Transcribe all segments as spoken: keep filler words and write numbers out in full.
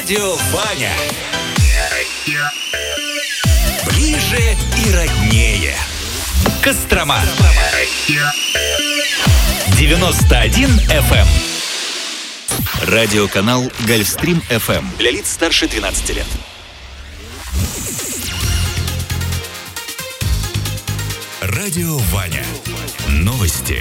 Радио Ваня. Ближе и роднее. Кострома. девяносто один эф эм. Радиоканал Гольфстрим эф эм. Для лиц старше двенадцати лет. Радио Ваня. Новости.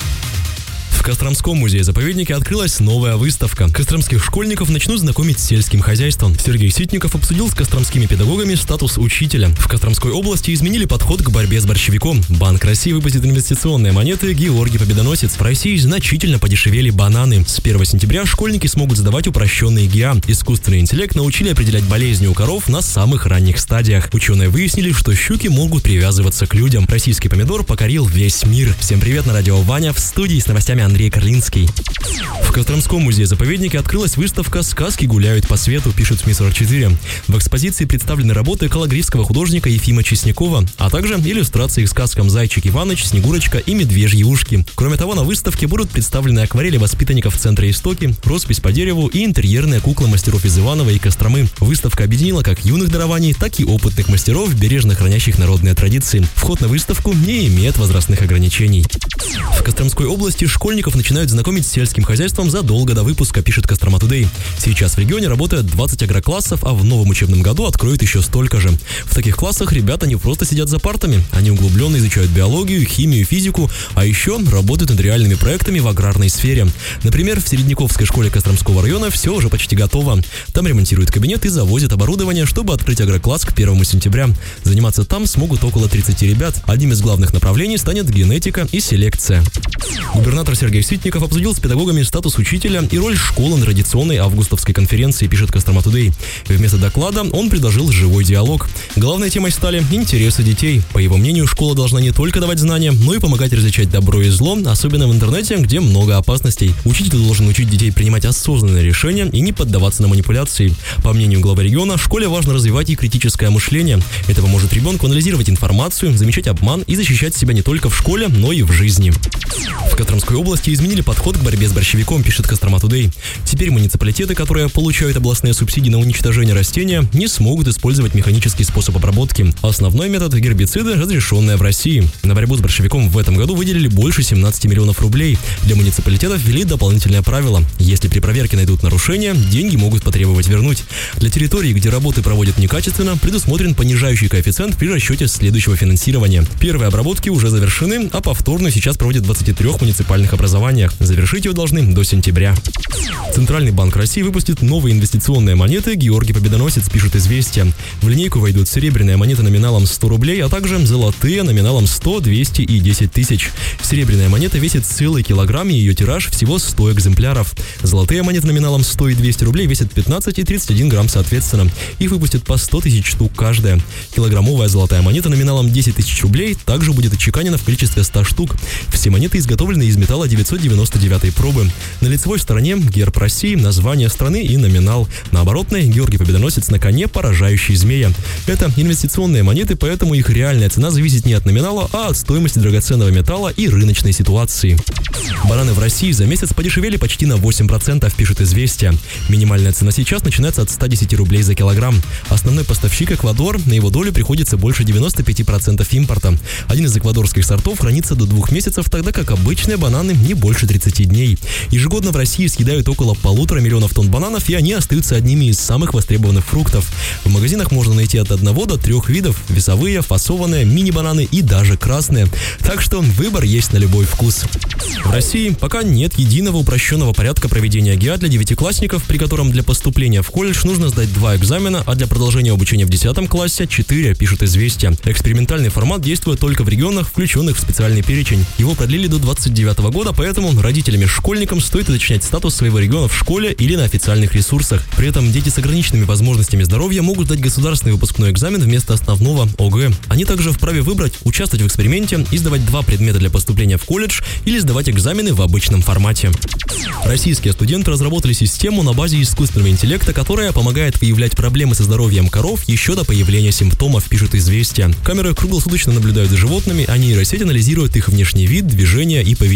В Костромском музее-заповеднике открылась новая выставка. Костромских школьников начнут знакомить с сельским хозяйством. Сергей Ситников обсудил с костромскими педагогами статус учителя. В Костромской области изменили подход к борьбе с борщевиком. Банк России выпустит инвестиционные монеты «Георгий Победоносец». В России значительно подешевели бананы. С первого сентября школьники смогут сдавать упрощенный ГИА. Искусственный интеллект научили определять болезни у коров на самых ранних стадиях. Ученые выяснили, что щуки могут привязываться к людям. Российский помидор покорил весь мир. Всем привет, на радио Ваня, в студии с новостями Андрей Карлинский. В Костромском музее-заповеднике открылась выставка «Сказки гуляют по свету», пишет СМИ сорок четыре. В экспозиции представлены работы кологривского художника Ефима Чеснякова, а также иллюстрации к сказкам «Зайчик Иваныч», «Снегурочка» и «Медвежьи ушки». Кроме того, на выставке будут представлены акварели воспитанников Центра Истоки, роспись по дереву и интерьерные куклы мастеров из Иваново и Костромы. Выставка объединила как юных дарований, так и опытных мастеров, бережно хранящих народные традиции. Вход на выставку не имеет возрастных ограничений. В Костромской области школьников начинают знакомить с сельским хозяйством задолго до выпуска, пишет Кострома Тудей. Сейчас в регионе работает двадцать агроклассов, а в новом учебном году откроют еще столько же. В таких классах ребята не просто сидят за партами, они углубленно изучают биологию, химию, физику, а еще работают над реальными проектами в аграрной сфере. Например, в Середняковской школе Костромского района все уже почти готово. Там ремонтируют кабинет и завозят оборудование, чтобы открыть агрокласс к первому сентября. Заниматься там смогут около тридцати ребят. Одним из главных направлений станет генетика и селекция. Губернатор Сергей Ситников обсудил с педагогами статус учителя и роль школы на традиционной августовской конференции, пишет Кострома Тудей. Вместо доклада он предложил живой диалог. Главной темой стали интересы детей. По его мнению, школа должна не только давать знания, но и помогать различать добро и зло, особенно в интернете, где много опасностей. Учитель должен учить детей принимать осознанные решения и не поддаваться на манипуляции. По мнению главы региона, в школе важно развивать и критическое мышление. Это поможет ребенку анализировать информацию, замечать обман и защищать себя не только в школе, но и в жизни. В Костромской области изменили подход к борьбе с борщевиком, пишет Кострома Тудей. Теперь муниципалитеты, которые получают областные субсидии на уничтожение растения, не смогут использовать механический способ обработки. Основной метод – гербициды, разрешенные в России. На борьбу с борщевиком в этом году выделили больше семнадцати миллионов рублей. Для муниципалитетов ввели дополнительное правило. Если при проверке найдут нарушения, деньги могут потребовать вернуть. Для территорий, где работы проводят некачественно, предусмотрен понижающий коэффициент при расчете следующего финансирования. Первые обработки уже завершены, а повторную сейчас проводят в двадцати трёх муниципальных образованиях. Завершить ее должны до сентября. Центральный банк России выпустит новые инвестиционные монеты «Георгий Победоносец», пишут «Известия». В линейку войдут серебряные монеты номиналом сто рублей, а также золотые номиналом сто, двести и десять тысяч. Серебряная монета весит целый килограмм, и ее тираж всего сто экземпляров. Золотые монеты номиналом сто и двести рублей весят пятнадцать и тридцать один грамм соответственно. Их выпустят по сто тысяч штук каждая. Килограммовая золотая монета номиналом десять тысяч рублей также будет отчеканена в количестве ста штук. Все монеты изготовлены из металла девятьсот девяносто девятой пробы. На лицевой стороне герб России, название страны и номинал. На оборотной Георгий Победоносец на коне, поражающий змея. Это инвестиционные монеты, поэтому их реальная цена зависит не от номинала, а от стоимости драгоценного металла и рыночной ситуации. Бананы в России за месяц подешевели почти на восемь процентов, пишут «Известия». Минимальная цена сейчас начинается от ста десяти рублей за килограмм. Основной поставщик Эквадор, на его долю приходится больше девяноста пяти процентов импорта. Один из эквадорских сортов хранится до двух месяцев, тогда как обычные бананы не больше тридцати дней. Ежегодно в России съедают около полутора миллионов тонн бананов, и они остаются одними из самых востребованных фруктов. В магазинах можно найти от одного до трех видов – весовые, фасованные, мини-бананы и даже красные. Так что выбор есть на любой вкус. В России пока нет единого упрощенного порядка проведения ГИА для девятиклассников, при котором для поступления в колледж нужно сдать два экзамена, а для продолжения обучения в десятом классе – четыре, пишут «Известия». Экспериментальный формат действует только в регионах, включенных в специальный перечень. Его продлили до двадцать девятого года, поэтому родителям и школьникам стоит уточнять статус своего региона в школе или на официальных ресурсах. При этом дети с ограниченными возможностями здоровья могут сдать государственный выпускной экзамен вместо основного ОГЭ. Они также вправе выбрать участвовать в эксперименте и сдавать два предмета для поступления в колледж или сдавать экзамены в обычном формате. Российские студенты разработали систему на базе искусственного интеллекта, которая помогает выявлять проблемы со здоровьем коров еще до появления симптомов, пишут «Известия». Камеры круглосуточно наблюдают за животными, а нейросеть анализирует их внешний вид, движение и поведение.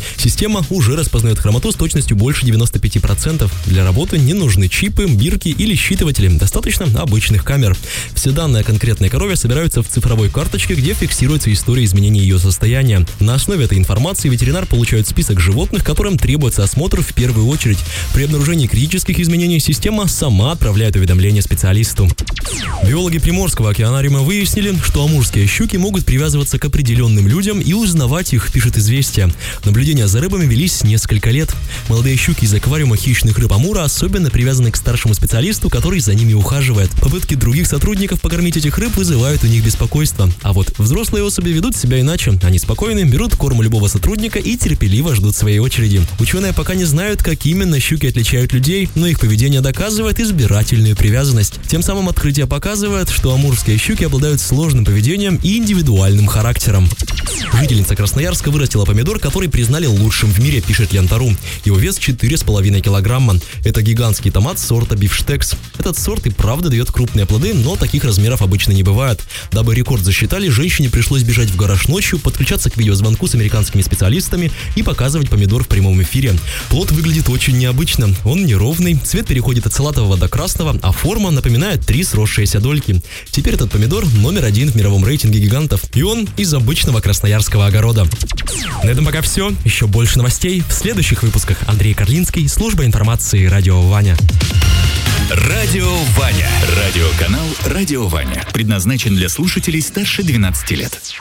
Система уже распознает хромоту с точностью больше девяноста пяти процентов. Для работы не нужны чипы, бирки или считыватели, достаточно обычных камер. Все данные о конкретной корове собираются в цифровой карточке, где фиксируется история изменения ее состояния. На основе этой информации ветеринар получает список животных, которым требуется осмотр в первую очередь. При обнаружении критических изменений система сама отправляет уведомление специалисту. Биологи Приморского океанариума выяснили, что амурские щуки могут привязываться к определенным людям и узнавать их, пишет «Известия». Наблюдения за рыбами велись несколько лет. Молодые щуки из аквариума хищных рыб Амура особенно привязаны к старшему специалисту, который за ними ухаживает. Попытки других сотрудников покормить этих рыб вызывают у них беспокойство. А вот взрослые особи ведут себя иначе. Они спокойны, берут корм у любого сотрудника и терпеливо ждут своей очереди. Ученые пока не знают, как именно щуки отличают людей, но их поведение доказывает избирательную привязанность. Тем самым открытие показывает, что амурские щуки обладают сложным поведением и индивидуальным характером. Жительница Красноярска вырастила помидор, который признали лучшим в мире, пишет Лента.ру. Его вес четыре с половиной килограмма. Это гигантский томат сорта бифштекс. Этот сорт и правда дает крупные плоды, но таких размеров обычно не бывает. Дабы рекорд засчитали, женщине пришлось бежать в гараж ночью, подключаться к видеозвонку с американскими специалистами и показывать помидор в прямом эфире. Плод выглядит очень необычно. Он неровный, цвет переходит от салатового до красного, а форма напоминает три сросшиеся дольки. Теперь этот помидор номер один в мировом рейтинге гигантов. И он из обычного красноярского огорода. На этом пока все. Еще больше новостей в следующих выпусках. Андрей Карлинский, служба информации «Радио Ваня». Радио Ваня. Радиоканал «Радио Ваня». Предназначен для слушателей старше двенадцати лет.